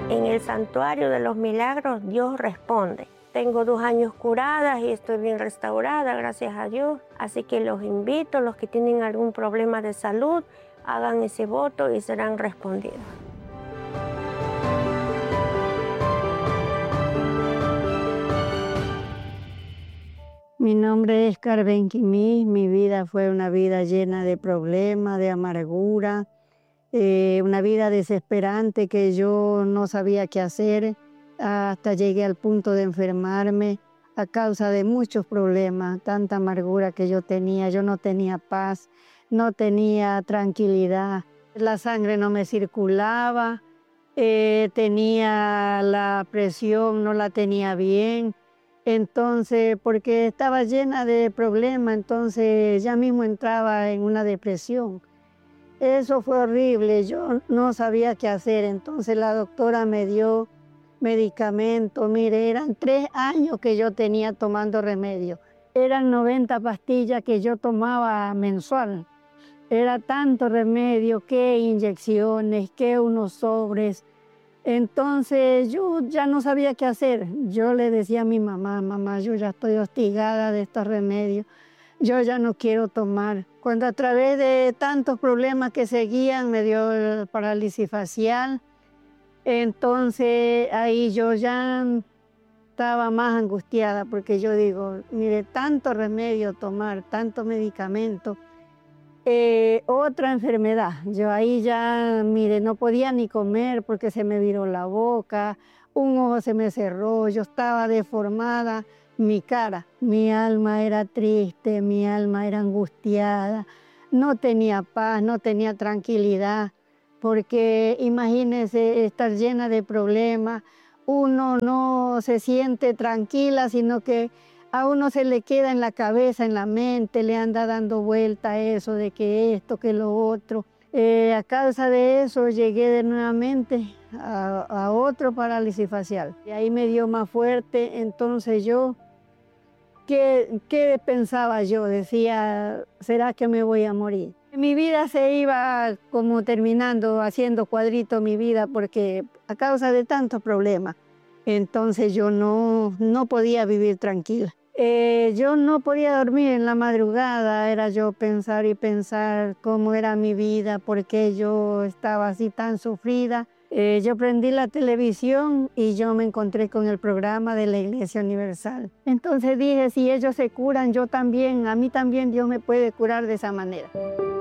En el Santuario de los Milagros, Dios responde. Tengo 2 años curadas y estoy bien restaurada, gracias a Dios. Así que los invito, los que tienen algún problema de salud, hagan ese voto y serán respondidos. Mi nombre es Carmen Quimí. Mi vida fue una vida llena de problemas, de amargura, una vida desesperante que yo no sabía qué hacer, hasta llegué al punto de enfermarme a causa de muchos problemas, tanta amargura que yo tenía. Yo no tenía paz, no tenía tranquilidad, la sangre no me circulaba, tenía la presión, no la tenía bien. Entonces, porque estaba llena de problemas, entonces ya mismo entraba en una depresión. Eso fue horrible, yo no sabía qué hacer. Entonces la doctora me dio medicamento. Mire, eran 3 años que yo tenía tomando remedio. Eran 90 pastillas que yo tomaba mensual. Era tanto remedio, que inyecciones, que unos sobres. Entonces yo ya no sabía qué hacer. Yo le decía a mi mamá, mamá, yo ya estoy hostigada de estos remedios, yo ya no quiero tomar. Cuando a través de tantos problemas que seguían me dio el parálisis facial, entonces ahí yo ya estaba más angustiada porque yo digo, mire, tanto remedio tomar, tanto medicamento. Otra enfermedad, yo ahí ya, mire, no podía ni comer porque se me viró la boca, un ojo se me cerró, yo estaba deformada, mi cara, mi alma era triste, mi alma era angustiada, no tenía paz, no tenía tranquilidad, porque imagínense estar llena de problemas, uno no se siente tranquila, sino que a uno se le queda en la cabeza, en la mente, le anda dando vuelta eso de que esto, que lo otro. A causa de eso llegué nuevamente a otro parálisis facial. Y ahí me dio más fuerte. Entonces yo, ¿qué pensaba yo? Decía, ¿será que me voy a morir? Mi vida se iba como terminando, haciendo cuadrito mi vida, porque a causa de tantos problemas. Entonces yo no podía vivir tranquila. Yo no podía dormir en la madrugada, era yo pensar y pensar cómo era mi vida, por qué yo estaba así tan sufrida. Yo prendí la televisión y yo me encontré con el programa de la Iglesia Universal. Entonces dije, si ellos se curan, yo también, a mí también Dios me puede curar de esa manera.